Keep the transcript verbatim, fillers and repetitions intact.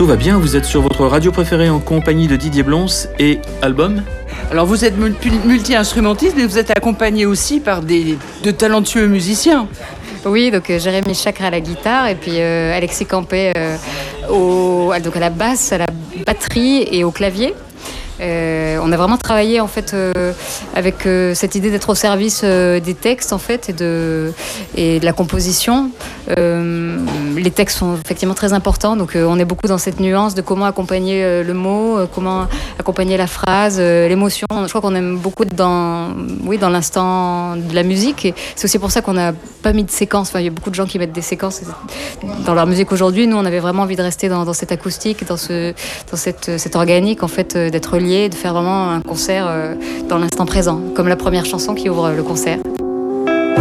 tout va bien, vous êtes sur votre radio préférée en compagnie de Didier Blons et album. Alors vous êtes multi-instrumentiste, mais vous êtes accompagné aussi par des, de talentueux musiciens. Oui, donc euh, Jérémy Chakra à la guitare et puis euh, Alexis Campé euh, au, donc à la basse, à la batterie et au clavier. Euh, on a vraiment travaillé en fait euh, avec euh, cette idée d'être au service euh, des textes en fait et de, et de la composition. Euh, les textes sont effectivement très importants, donc euh, on est beaucoup dans cette nuance de comment accompagner euh, le mot, euh, comment accompagner la phrase, euh, l'émotion. Je crois qu'on aime beaucoup être dans, oui, dans l'instant de la musique, et c'est aussi pour ça qu'on n'a pas mis de séquences. Enfin, il y a beaucoup de gens qui mettent des séquences dans leur musique aujourd'hui. Nous, on avait vraiment envie de rester dans, dans cette acoustique, dans, ce, dans cette, cette organique en fait, d'être lié, de faire vraiment un concert euh, dans l'instant présent, comme la première chanson qui ouvre le concert.